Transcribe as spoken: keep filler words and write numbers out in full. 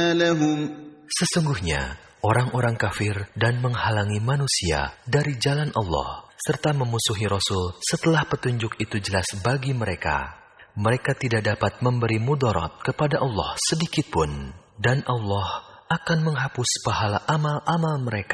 لهم Sesungguhnya orang-orang kafir dan menghalangi manusia dari jalan Allah serta memusuhi Rasul setelah petunjuk itu jelas bagi mereka, mereka tidak dapat memberi mudarat kepada Allah sedikit pun, dan Allah akan menghapus pahala amal-amal mereka.